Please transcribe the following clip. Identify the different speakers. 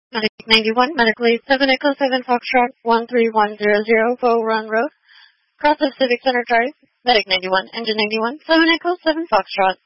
Speaker 1: Medic 91, Medical Lead 7 Echo 7 Foxtrot 13100 Bow Run Road, Cross of Civic Center Drive. Medic 91, Engine 91, 7 Echo 7 Foxtrot.